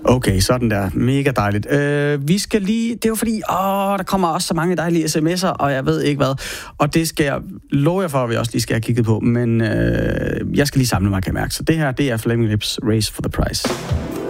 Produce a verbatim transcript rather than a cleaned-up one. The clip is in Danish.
Okay, sådan der. Mega dejligt. Øh, vi skal lige... Det er jo fordi, åh, der kommer også så mange dejlige sms'er, og jeg ved ikke hvad. Og det skal jeg love jer for, at vi også lige skal have kigget på. Men øh, jeg skal lige samle mig, kan jeg mærke. Så det her, det er Flaming Lips Race for the Prize.